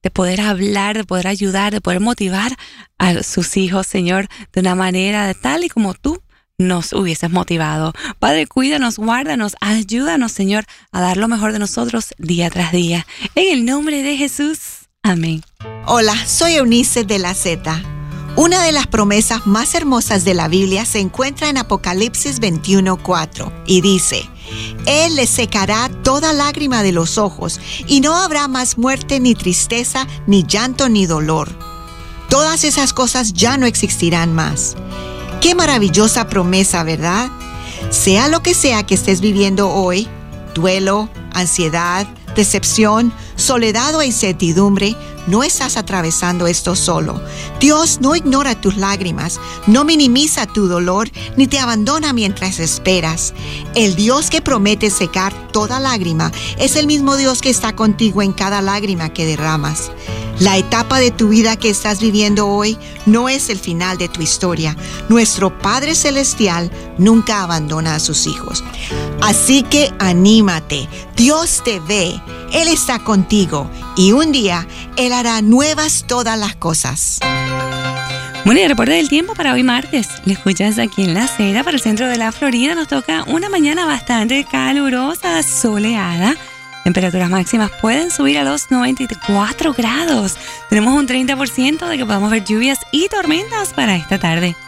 de poder hablar, de poder ayudar, de poder motivar a sus hijos, Señor, de una manera de tal y como tú nos hubieses motivado. Padre, cuídanos, guárdanos, ayúdanos, Señor, a dar lo mejor de nosotros día tras día. En el nombre de Jesús. Amén. Hola, soy Eunice de la Z. Una de las promesas más hermosas de la Biblia se encuentra en Apocalipsis 21:4 y dice: Él le secará toda lágrima de los ojos y no habrá más muerte, ni tristeza, ni llanto, ni dolor. Todas esas cosas ya no existirán más. Qué maravillosa promesa, ¿verdad? Sea lo que sea que estés viviendo hoy, duelo, ansiedad, decepción, soledad o incertidumbre, no estás atravesando esto solo. Dios no ignora tus lágrimas, no minimiza tu dolor, ni te abandona mientras esperas. El Dios que promete secar toda lágrima es el mismo Dios que está contigo en cada lágrima que derramas. La etapa de tu vida que estás viviendo hoy no es el final de tu historia. Nuestro Padre Celestial nunca abandona a sus hijos. Así que anímate, Dios te ve, Él está contigo y un día Él hará nuevas todas las cosas. Bueno, y el reporte del tiempo para hoy martes. Lo escuchas aquí en La Cera, para el centro de la Florida. Nos toca una mañana bastante calurosa, soleada. Temperaturas máximas pueden subir a los 94 grados. Tenemos un 30% de que podamos ver lluvias y tormentas para esta tarde.